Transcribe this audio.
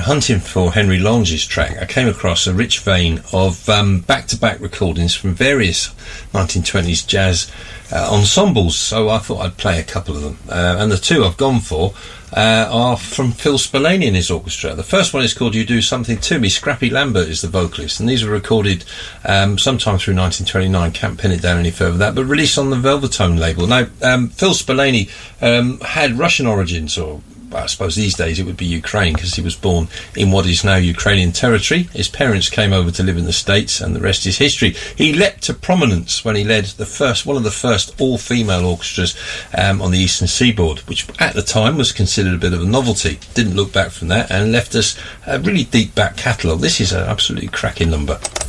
hunting for Henry Lange's track, I came across a rich vein of back-to-back recordings from various 1920s jazz ensembles, so I thought I'd play a couple of them. And the two I've gone for are from Phil Spillane and his orchestra. The first one is called You Do Something To Me. Scrappy Lambert is the vocalist, and these were recorded sometime through 1929. Can't pin it down any further than that, but released on the Velvetone label. Now, Phil Spillane had Russian origins, or I suppose these days it would be Ukraine, because he was born in what is now Ukrainian territory. His parents came over to live in the States, and the rest is history. He leapt to prominence when he led one of the first all-female orchestras on the Eastern Seaboard, which at the time was considered a bit of a novelty. Didn't look back from that, and left us a really deep back catalogue. This is an absolutely cracking number.